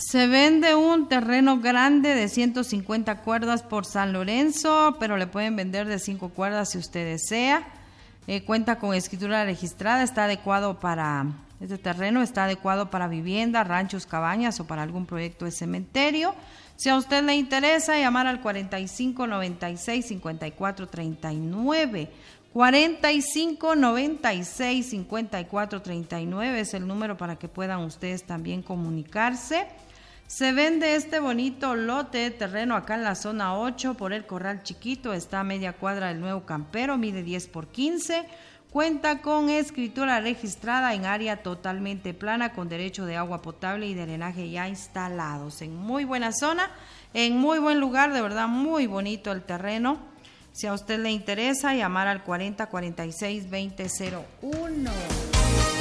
Se vende un terreno grande de 150 cuerdas por San Lorenzo, pero le pueden vender de 5 cuerdas si usted desea. Cuenta con escritura registrada, este terreno está adecuado para vivienda, ranchos, cabañas o para algún proyecto de cementerio. Si a usted le interesa, llamar al 4596-5439. 4596-5439 es el número para que puedan ustedes también comunicarse. Se vende este bonito lote de terreno acá en la zona 8 por el Corral Chiquito, está a media cuadra del Nuevo Campero, mide 10 por 15, cuenta con escritura registrada en área totalmente plana con derecho de agua potable y drenaje ya instalados, en muy buena zona, en muy buen lugar, de verdad muy bonito el terreno. Si a usted le interesa, llamar al 4046-2001.